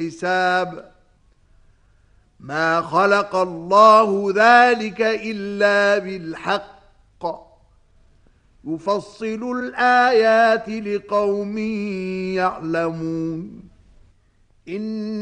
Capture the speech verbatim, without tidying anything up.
حساب. ما خلق الله ذلك إلا بالحق يفصل الآيات لقوم يعلمون. إن